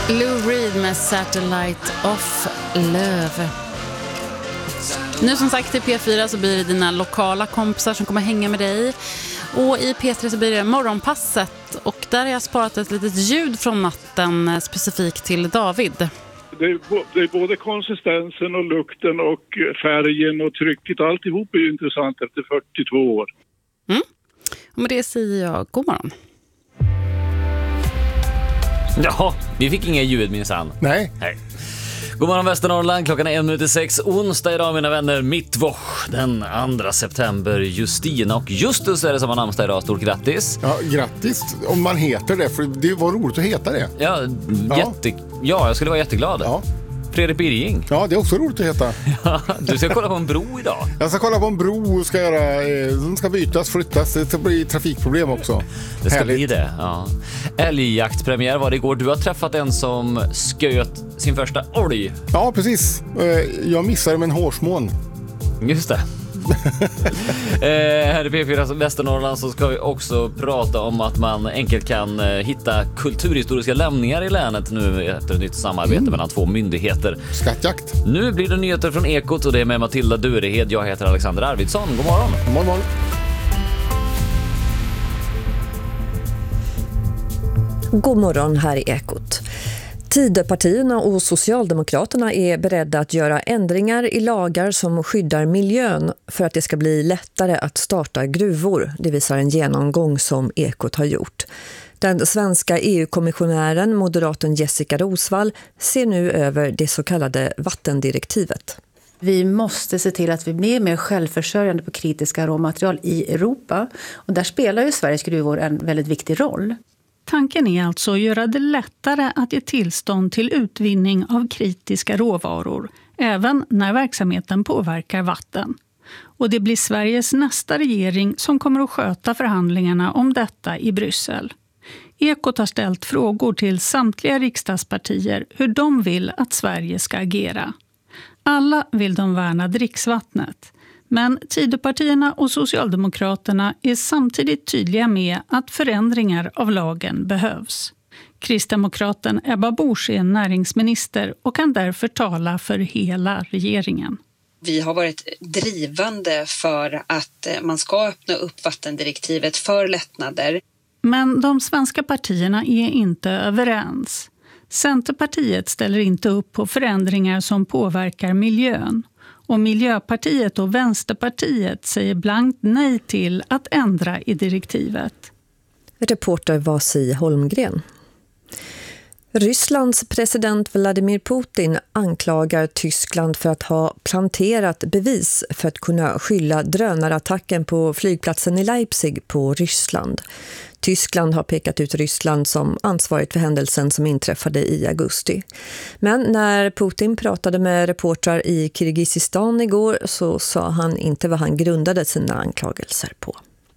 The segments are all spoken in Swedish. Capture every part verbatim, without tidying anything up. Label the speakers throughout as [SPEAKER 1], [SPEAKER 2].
[SPEAKER 1] Lou Reed med Satellite of Love. Nu som sagt i P fyra så blir det dina lokala kompisar som kommer hänga med dig. Och i P tre så blir det morgonpasset. Och där har jag sparat ett litet ljud från natten specifikt till David.
[SPEAKER 2] Det är, det är både konsistensen och lukten och färgen och trycket. Alltihop är ju intressant efter fyrtiotvå år.
[SPEAKER 1] Mm. Och med det säger jag god morgon.
[SPEAKER 3] Ja, vi fick inga ljud minsann.
[SPEAKER 4] Nej.
[SPEAKER 3] Nej. God morgon Västernorrland, klockan är en minut i sex. Onsdag idag mina vänner, mittwoch den andra september. Justina och Justus är det som har namnsdag idag, stort grattis.
[SPEAKER 4] Ja, grattis om man heter det, för det var roligt att heta det.
[SPEAKER 3] Ja, jätte... ja jag skulle vara jätteglad.
[SPEAKER 4] Ja.
[SPEAKER 3] Fredrik Birging.
[SPEAKER 4] Ja, det är också roligt att heta.
[SPEAKER 3] Ja, du ska kolla på en bro idag.
[SPEAKER 4] Jag ska kolla på en bro och ska göra, den ska bytas, flyttas. Det ska bli trafikproblem också.
[SPEAKER 3] Det ska
[SPEAKER 4] Härligt.
[SPEAKER 3] bli det, ja. Älgjaktpremiär var det igår. Du har träffat en som sköt sin första älg.
[SPEAKER 4] Ja, precis. Jag missade med en hårsmån.
[SPEAKER 3] Just det. eh, här i P fyra Västernorrland så ska vi också prata om att man enkelt kan eh, hitta kulturhistoriska lämningar i länet nu efter ett nytt samarbete mm. mellan två myndigheter.
[SPEAKER 4] Skattjakt.
[SPEAKER 3] Nu blir det nyheter från Ekot och det är med Matilda Durehed. Jag heter Alexander Arvidsson. God morgon.
[SPEAKER 4] God morgon.
[SPEAKER 5] God morgon, här i Ekot. Tidöpartierna och Socialdemokraterna är beredda att göra ändringar i lagar som skyddar miljön för att det ska bli lättare att starta gruvor. Det visar en genomgång som Ekot har gjort. Den svenska E U-kommissionären, moderaten Jessica Rosvall, ser nu över det så kallade vattendirektivet.
[SPEAKER 6] Vi måste se till att vi blir mer självförsörjande på kritiska råmaterial i Europa. Och där spelar ju Sveriges gruvor en väldigt viktig roll.
[SPEAKER 7] Tanken är alltså att göra det lättare att ge tillstånd till utvinning av kritiska råvaror, även när verksamheten påverkar vatten. Och det blir Sveriges nästa regering som kommer att sköta förhandlingarna om detta i Bryssel. Ekot har ställt frågor till samtliga riksdagspartier hur de vill att Sverige ska agera. Alla vill de värna dricksvattnet. Men Tidöpartierna och Socialdemokraterna är samtidigt tydliga med att förändringar av lagen behövs. Kristdemokraten Ebba Busch är näringsminister och kan därför tala för hela regeringen.
[SPEAKER 8] Vi har varit drivande för att man ska öppna upp vattendirektivet för lättnader.
[SPEAKER 7] Men de svenska partierna är inte överens. Centerpartiet ställer inte upp på förändringar som påverkar miljön. Och Miljöpartiet och Vänsterpartiet säger blankt nej till att ändra i direktivet.
[SPEAKER 5] Reporter Vasi Holmgren. Rysslands president Vladimir Putin anklagar Tyskland för att ha planterat bevis för att kunna skylla drönarattacken på flygplatsen i Leipzig på Ryssland. Tyskland har pekat ut Ryssland som ansvarigt för händelsen som inträffade i augusti. Men när Putin pratade med reportrar i Kirgizistan igår så sa han inte vad han grundade sina anklagelser på.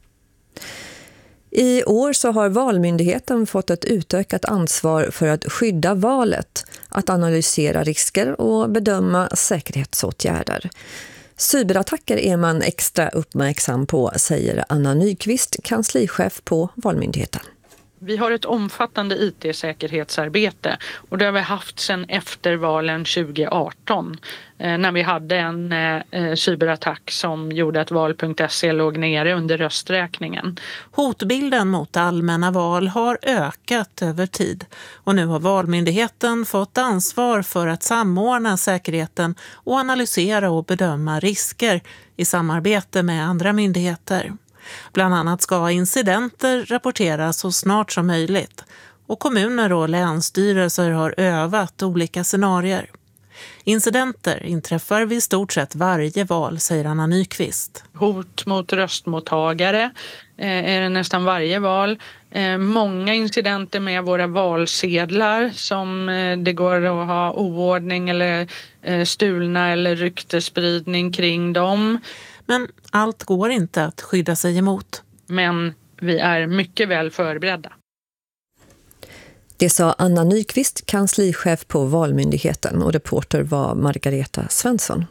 [SPEAKER 5] I år så har Valmyndigheten fått ett utökat ansvar för att skydda valet, att analysera risker och bedöma säkerhetsåtgärder. Cyberattacker är man extra uppmärksam på, säger Anna Nyqvist, kanslichef på Valmyndigheten.
[SPEAKER 9] Vi har ett omfattande I T-säkerhetsarbete och det har vi haft sedan efter valen tjugo arton eh, när vi hade en eh, cyberattack som gjorde att val punkt se låg nere under rösträkningen.
[SPEAKER 10] Hotbilden mot allmänna val har ökat över tid och nu har Valmyndigheten fått ansvar för att samordna säkerheten och analysera och bedöma risker i samarbete med andra myndigheter. Bland annat ska incidenter rapporteras så snart som möjligt och kommuner och länsstyrelser har övat olika scenarier. Incidenter inträffar vid stort sett varje val, säger Anna Nyqvist.
[SPEAKER 9] Hot mot röstmottagare eh, är det nästan varje val. Eh, många incidenter med våra valsedlar som eh, det går att ha oordning eller eh, stulna eller ryktespridning kring dem.
[SPEAKER 10] Men allt går inte att skydda sig emot.
[SPEAKER 9] Men vi är mycket väl förberedda.
[SPEAKER 5] Det sa Anna Nyqvist, kanslichef på Valmyndigheten, och reporter var Margareta Svensson.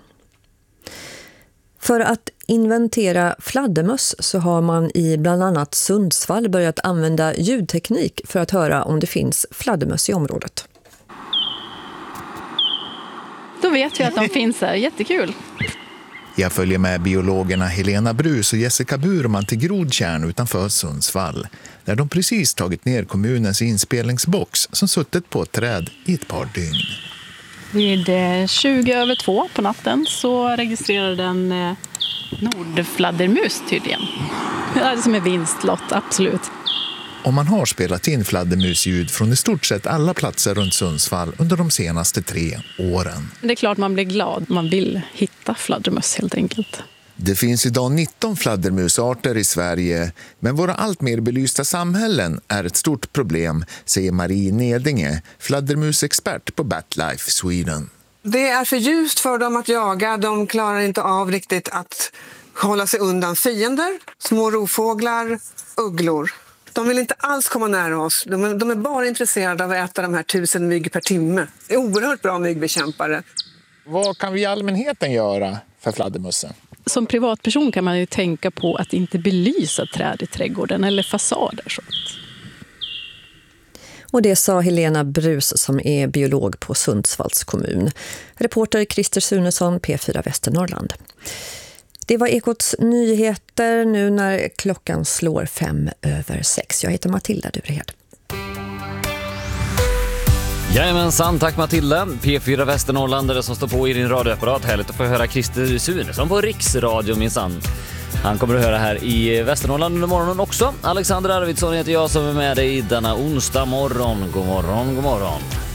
[SPEAKER 5] För att inventera fladdermöss så har man i bland annat Sundsvall börjat använda ljudteknik för att höra om det finns fladdermöss i området.
[SPEAKER 11] då vet vi att de finns här. Jättekul.
[SPEAKER 12] Jag följer med biologerna Helena Brus och Jessica Burman till Grodtjärn utanför Sundsvall, där de precis tagit ner kommunens inspelningsbox som suttit på ett träd i ett par dygn.
[SPEAKER 11] Vid tjugo över två på natten så registrerade en nordfladdermus tydligen. Det är som en vinstlott, absolut.
[SPEAKER 12] Och man har spelat in fladdermusljud från i stort sett alla platser runt Sundsvall under de senaste tre åren.
[SPEAKER 11] Det är klart man blir glad. Man vill hitta fladdermöss helt enkelt.
[SPEAKER 12] Det finns idag nitton fladdermusarter i Sverige, men våra allt mer belysta samhällen är ett stort problem, säger Marie Nedinge, fladdermusexpert på BatLife Sweden.
[SPEAKER 13] Det är för ljust för dem att jaga. De klarar inte av riktigt att hålla sig undan fiender, små rovfåglar, ugglor. De vill inte alls komma nära oss. De är, de är bara intresserade av att äta de här tusen mygg per timme. Det är oerhört bra myggbekämpare.
[SPEAKER 4] Vad kan vi i allmänheten göra för fladdermussen?
[SPEAKER 11] Som privatperson kan man ju tänka på att inte belysa träd i trädgården eller fasader. Sånt.
[SPEAKER 5] Och det sa Helena Brus som är biolog på Sundsvalls kommun. Reporter Christer Sunesson, P fyra Västernorrland. Det var Ekots nyheter nu när klockan slår fem över sex. Jag heter Matilda Durehed.
[SPEAKER 3] Jajamensan, tack Matilda. P fyra Västernorrland är det som står på i din radioapparat. Härligt att få höra Christer Sunesson på Riksradio minsann. Han kommer att höra här i Västernorrland under morgonen också. Alexander Arvidsson heter jag som är med dig denna onsdag morgon. God morgon, god morgon.